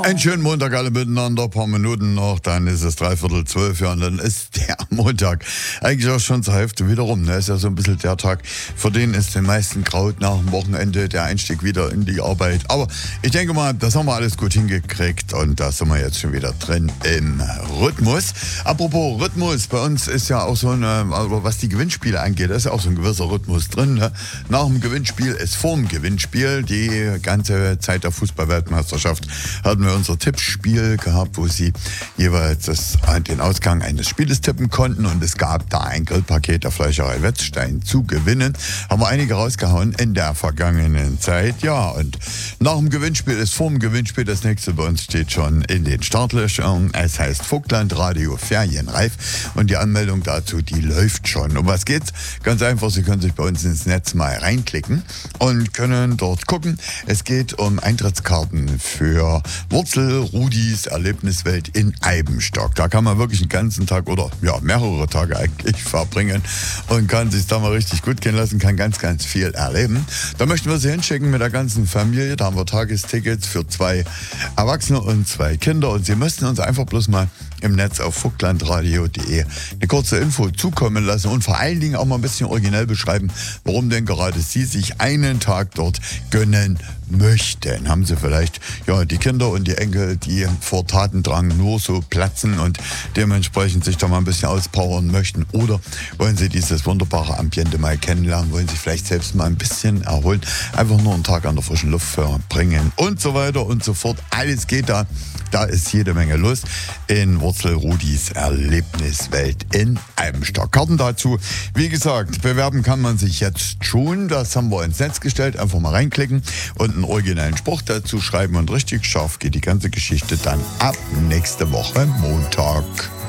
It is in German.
Einen schönen Montag alle miteinander, ein paar Minuten noch, dann ist es 11:45, ja, und dann ist der Montag eigentlich auch schon zur Hälfte wieder rum. Ne? Ist ja so ein bisschen der Tag, für den ist den meisten Kraut nach dem Wochenende der Einstieg wieder in die Arbeit. Aber ich denke mal, das haben wir alles gut hingekriegt und da sind wir jetzt schon wieder drin im Rhythmus. Apropos Rhythmus, bei uns ist ja auch so also was die Gewinnspiele angeht, ist ja auch so ein gewisser Rhythmus drin. Ne? Nach dem Gewinnspiel ist vor dem Gewinnspiel. Die ganze Zeit der Fußball-Weltmeisterschaft hatten wir unser Tippspiel gehabt, wo Sie jeweils den Ausgang eines Spieles tippen konnten und es gab da ein Grillpaket der Fleischerei Wetzstein zu gewinnen. Haben wir einige rausgehauen in der vergangenen Zeit. Ja, und nach dem Gewinnspiel ist vor dem Gewinnspiel das nächste bei uns steht schon in den Startlöchern. Es heißt Vogtland Radio Ferienreif und die Anmeldung dazu, die läuft schon. Um was geht's? Ganz einfach, Sie können sich bei uns ins Netz mal reinklicken und können dort gucken. Es geht um Eintrittskarten für Wurzel Rudis Erlebniswelt in Eibenstock. Da kann man wirklich einen ganzen Tag oder ja mehrere Tage eigentlich verbringen und kann sich da mal richtig gut gehen lassen, kann ganz, ganz viel erleben. Da möchten wir Sie hinschicken mit der ganzen Familie. Da haben wir Tagestickets für 2 Erwachsene und 2 Kinder und Sie müssten uns einfach bloß mal im Netz auf vogtlandradio.de eine kurze Info zukommen lassen und vor allen Dingen auch mal ein bisschen originell beschreiben, warum denn gerade Sie sich einen Tag dort gönnen möchten. Haben Sie vielleicht ja die Kinder und die Enkel, die vor Tatendrang nur so platzen und dementsprechend sich da mal ein bisschen auspowern möchten, oder wollen Sie dieses wunderbare Ambiente mal kennenlernen, wollen sich vielleicht selbst mal ein bisschen erholen, einfach nur einen Tag an der frischen Luft verbringen und so weiter und so fort. Alles geht da. Da ist jede Menge los in Wurzel Rudis Erlebniswelt in Eibenstock. Karten dazu, wie gesagt, bewerben kann man sich jetzt schon. Das haben wir ins Netz gestellt. Einfach mal reinklicken und einen originellen Spruch dazu schreiben. Und richtig scharf geht die ganze Geschichte dann ab nächste Woche Montag.